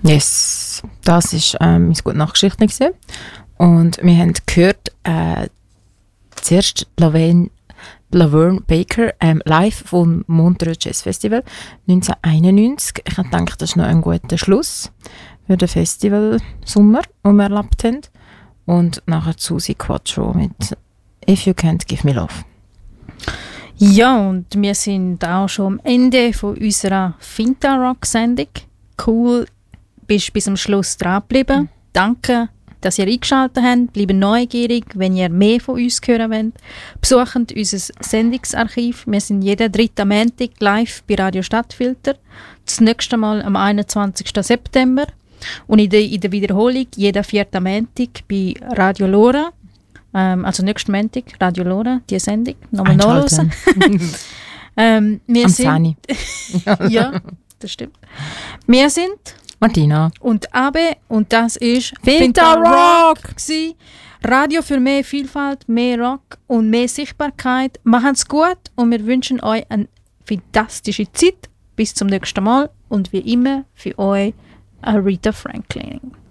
Yes, das war meine gute Nachgeschichte gewesen. Und wir haben gehört, zuerst Laverne Baker live vom Montreux Jazz Festival 1991. Ich denke, das ist noch ein guter Schluss für den Festival-Sommer, den wir erlebt haben. Und nachher Susi Quattro mit «If You Can't Give Me Love». Ja, und wir sind auch schon am Ende von unserer Finta-Rock-Sendung. Cool, bist bis zum Schluss dran geblieben. Danke, dass ihr eingeschaltet habt. Bleibt neugierig, wenn ihr mehr von uns hören wollt. Besucht unser Sendungsarchiv. Wir sind jeden 3. Montag live bei Radio Stadtfilter. Das nächste Mal am 21. September. Und in der Wiederholung jeden 4. Montag bei Radio Lora. Also nächsten Montag, Radio Lora, die Sendung. Nochmal nachhören. Wir sind ja, das stimmt. Wir sind Martina und Abe und das ist Finta Rock. Radio für mehr Vielfalt, mehr Rock und mehr Sichtbarkeit. Macht's gut und wir wünschen euch eine fantastische Zeit. Bis zum nächsten Mal und wie immer für euch Aretha Franklin.